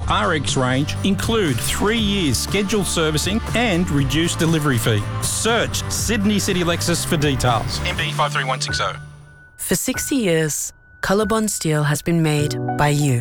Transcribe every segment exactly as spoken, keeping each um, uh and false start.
R X range include three years scheduled servicing and reduced delivery fee. Search Sydney City Lexus for details. M B five three one six zero. For sixty years, Colorbond Steel has been made by you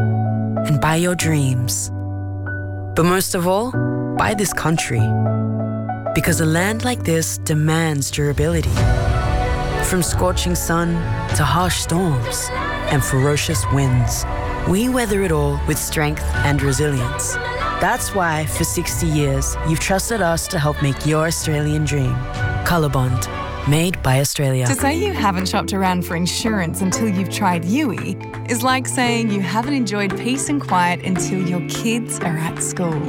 and by your dreams. But most of all, by this country. Because a land like this demands durability. From scorching sun to harsh storms and ferocious winds, we weather it all with strength and resilience. That's why, for sixty years, you've trusted us to help make your Australian dream. Colorbond, made by Australia. To say you haven't shopped around for insurance until you've tried Yui is like saying you haven't enjoyed peace and quiet until your kids are at school.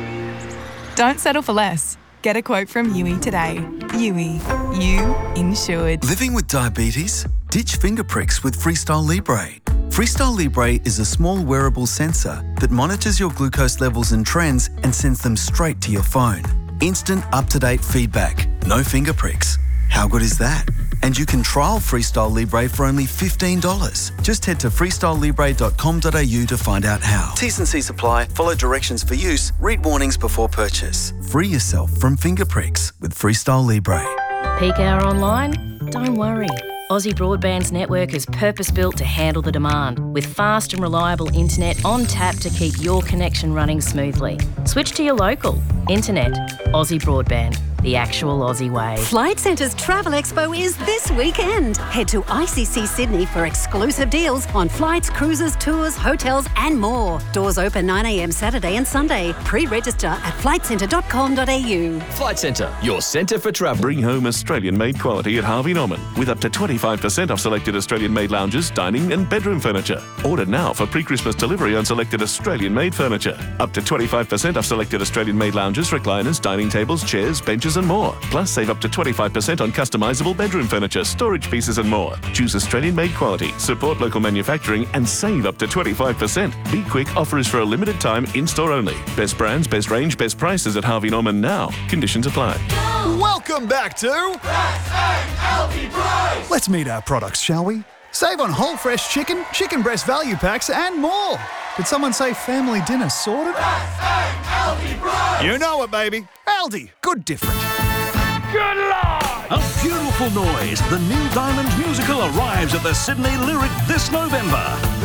Don't settle for less. Get a quote from Yui today. Yui, you insured. Living with diabetes? Ditch finger pricks with Freestyle Libre. Freestyle Libre is a small wearable sensor that monitors your glucose levels and trends and sends them straight to your phone. Instant, up-to-date feedback. No finger pricks. How good is that? And you can trial Freestyle Libre for only fifteen dollars. Just head to freestyle libre dot com dot a u to find out how. T's and C's apply. Follow directions for use. Read warnings before purchase. Free yourself from finger pricks with Freestyle Libre. Peak hour online? Don't worry. Aussie Broadband's network is purpose-built to handle the demand, with fast and reliable internet on tap to keep your connection running smoothly. Switch to your local. Internet. Aussie Broadband. The actual Aussie way. Flight Centre's Travel Expo is this weekend. Head to I C C Sydney for exclusive deals on flights, cruises, tours, hotels and more. Doors open nine a m Saturday and Sunday. Pre-register at flight centre dot com dot a u. Flight Centre, your centre for travel. Bring home Australian-made quality at Harvey Norman with up to twenty-five percent off selected Australian-made lounges, dining and bedroom furniture. Order now for pre-Christmas delivery on selected Australian-made furniture. Up to twenty-five percent off selected Australian-made lounges, recliners, dining tables, chairs, benches and more. Plus, save up to twenty-five percent on customisable bedroom furniture, storage pieces and more. Choose Australian-made quality, support local manufacturing and save up to twenty-five percent. Be quick, offer is for a limited time, in-store only. Best brands, best range, best prices at Harvey Norman now. Conditions apply. Welcome back to Best and Healthy Price. Let's meet our products, shall we? Save on whole fresh chicken, chicken breast value packs and more. Did someone say family dinner sorted? Best and Healthy Price. You know it, baby. Aldi. Good different. Good Lord! A beautiful noise. The Neil Diamond musical arrives at the Sydney Lyric this November.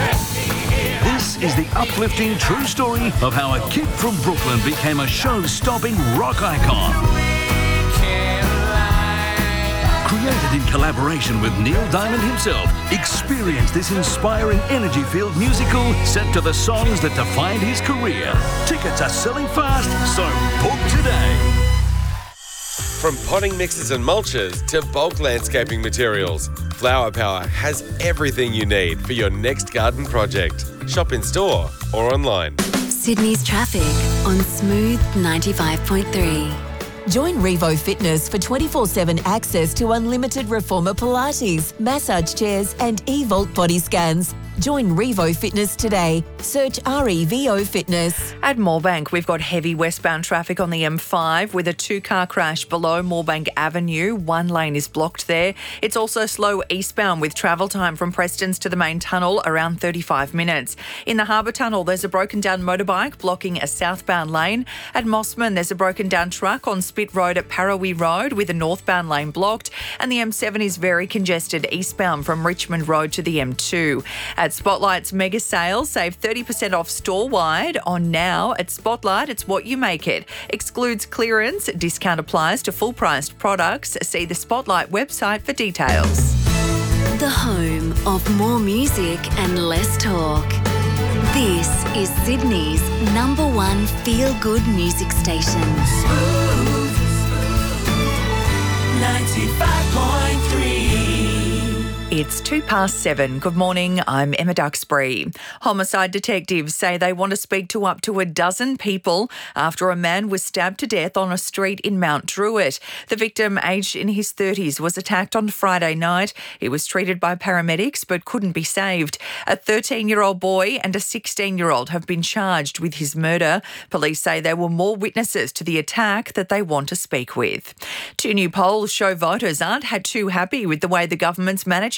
This is the uplifting true story of how a kid from Brooklyn became a show-stopping rock icon. Created in collaboration with Neil Diamond himself, experience this inspiring energy-filled musical set to the songs that defined his career. Tickets are selling fast, so book today. From potting mixes and mulches to bulk landscaping materials, Flower Power has everything you need for your next garden project. Shop in store or online. Sydney's traffic on Smooth ninety-five point three. Join Revo Fitness for twenty-four seven access to unlimited reformer Pilates, massage chairs and e-Volt body scans. Join Revo Fitness today. Search R E V O Fitness. At Moorebank, we've got heavy westbound traffic on the M five with a two-car crash below Moorebank Avenue. One lane is blocked there. It's also slow eastbound with travel time from Prestons to the main tunnel around thirty-five minutes. In the Harbour Tunnel, there's a broken-down motorbike blocking a southbound lane. At Mossman, there's a broken-down truck on Spit Road at Parawee Road with a northbound lane blocked. And the M seven is very congested eastbound from Richmond Road to the M two. At Spotlight's mega sale, save thirty percent off store-wide on now. At Spotlight, it's what you make it. Excludes clearance. Discount applies to full-priced products. See the Spotlight website for details. The home of more music and less talk. This is Sydney's number one feel-good music station. Smooth ninety-five point three. It's two past seven. Good morning, I'm Emma Duxbury. Homicide detectives say they want to speak to up to a dozen people after a man was stabbed to death on a street in Mount Druitt. The victim, aged in his thirties, was attacked on Friday night. He was treated by paramedics but couldn't be saved. A thirteen-year-old boy and a sixteen-year-old have been charged with his murder. Police say there were more witnesses to the attack that they want to speak with. Two new polls show voters aren't too happy with the way the government's managing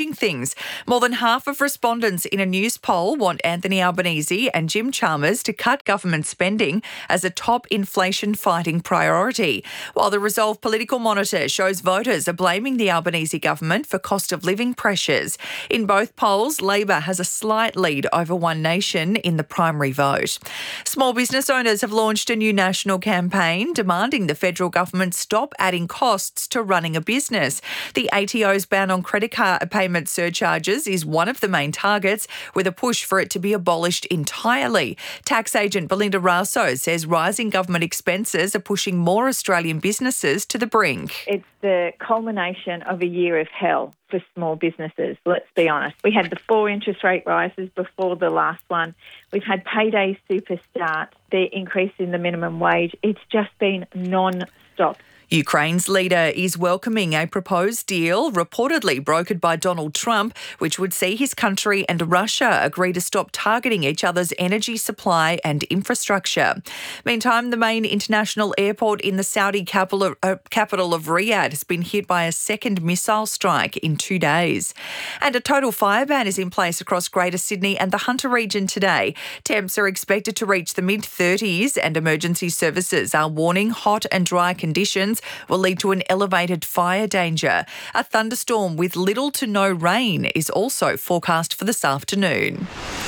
changing things. More than half of respondents in a news poll want Anthony Albanese and Jim Chalmers to cut government spending as a top inflation-fighting priority, while the Resolve Political Monitor shows voters are blaming the Albanese government for cost of living pressures. In both polls, Labor has a slight lead over One Nation in the primary vote. Small business owners have launched a new national campaign demanding the federal government stop adding costs to running a business. The A T O's ban on credit card payment surcharges is one of the main targets, with a push for it to be abolished entirely. Tax agent Belinda Raso says rising government expenses are pushing more Australian businesses to the brink. It's the culmination of a year of hell for small businesses, let's be honest. We had the four interest rate rises before the last one. We've had payday super start, the increase in the minimum wage. It's just been non-stop. Ukraine's leader is welcoming a proposed deal reportedly brokered by Donald Trump, which would see his country and Russia agree to stop targeting each other's energy supply and infrastructure. Meantime, the main international airport in the Saudi capital of, uh, capital of Riyadh has been hit by a second missile strike in two days. And a total fire ban is in place across Greater Sydney and the Hunter region today. Temps are expected to reach the mid thirties, and emergency services are warning hot and dry conditions will lead to an elevated fire danger. A thunderstorm with little to no rain is also forecast for this afternoon.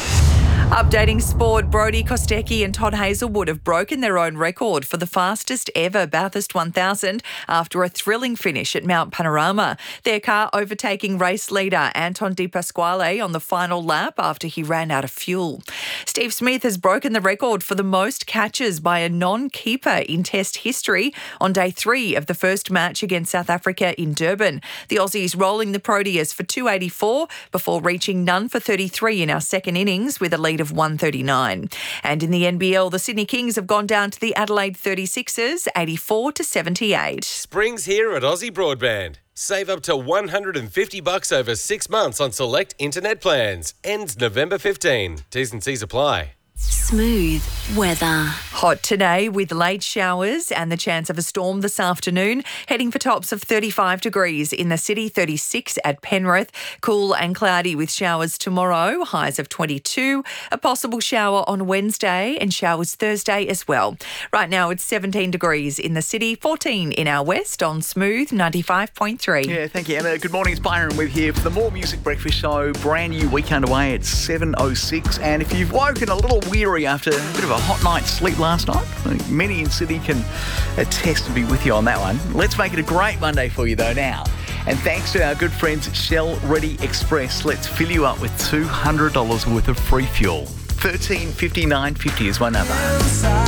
Updating sport, Brodie Kostecki and Todd Hazelwood have broken their own record for the fastest ever Bathurst one thousand after a thrilling finish at Mount Panorama. Their car overtaking race leader Anton De Pasquale on the final lap after he ran out of fuel. Steve Smith has broken the record for the most catches by a non-keeper in Test history on day three of the first match against South Africa in Durban. The Aussies rolling the Proteas for two eighty-four before reaching none for thirty-three in our second innings with a lead of one thirty-nine. And in the N B L, the Sydney Kings have gone down to the Adelaide thirty-sixers, eighty-four to seventy-eight. Spring's here at Aussie Broadband. Save up to one hundred fifty bucks over six months on select internet plans. Ends November fifteenth. T's and C's apply. Smooth weather. Hot today with late showers and the chance of a storm this afternoon. Heading for tops of thirty-five degrees in the city, thirty-six at Penrith. Cool and cloudy with showers tomorrow, highs of twenty-two. A possible shower on Wednesday and showers Thursday as well. Right now it's seventeen degrees in the city, fourteen in our west on Smooth ninety-five point three. Yeah, thank you, Emma. Good morning, it's Byron. We're here for the More Music Breakfast Show. Brand new week underway at seven oh six. And if you've woken a little weary after a bit of a hot night's sleep last night, I think many in Sydney can attest to be with you on that one. Let's make it a great Monday for you though now. And thanks to our good friends at Shell Ready Express, let's fill you up with two hundred dollars worth of free fuel. thirteen fifty-nine fifty is my number.